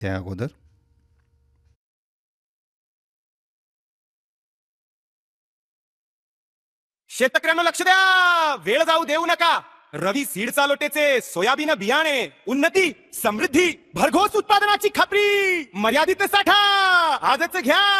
त्या अगोदर शेतकऱ्यांना लक्ष द्या, वेळ जाऊ देऊ नका. रवी सीड चालोटेचे सोयाबीन बियाणे, उन्नती, समृद्धी, भरघोस उत्पादनाची खात्री, मर्यादित साठा आजच घ्या.